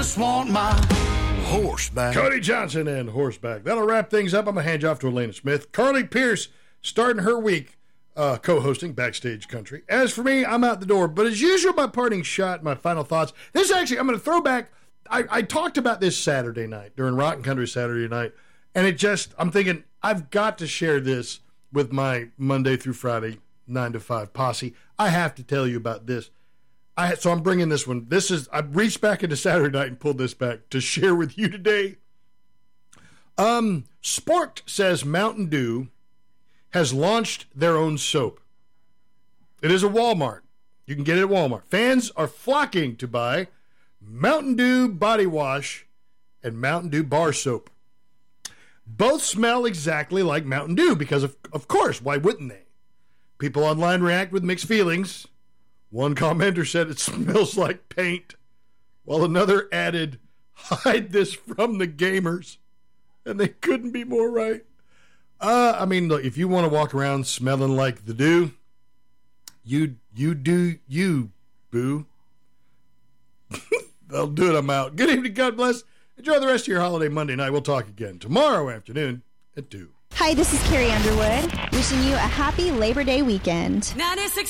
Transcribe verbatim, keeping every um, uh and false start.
just want my horseback. Cody Johnson and horseback. That'll wrap things up. I'm going to hand you off to Elena Smith. Carly Pierce starting her week uh, co-hosting Backstage Country. As for me, I'm out the door. But as usual, my parting shot, my final thoughts. This actually, I'm going to throw back. I, I talked about this Saturday night during Rock and Country Saturday night. And it just, I'm thinking, I've got to share this with my Monday through Friday nine to five posse. I have to tell you about this. I, so I'm bringing this one. This is, I reached back into Saturday night and pulled this back to share with you today. Um, Sporked says Mountain Dew has launched their own soap. It is a Walmart. You can get it at Walmart. Fans are flocking to buy Mountain Dew body wash and Mountain Dew bar soap. Both smell exactly like Mountain Dew because, of, of course, why wouldn't they? People online react with mixed feelings. One commenter said it smells like paint, while another added, hide this from the gamers. And they couldn't be more right. Uh, I mean, look, if you want to walk around smelling like the Dew, you, you do you, boo. They'll do it, I'm out. Good evening, God bless. Enjoy the rest of your holiday Monday night. We'll talk again tomorrow afternoon at two. Hi, this is Carrie Underwood, wishing you a happy Labor Day weekend. ninety-six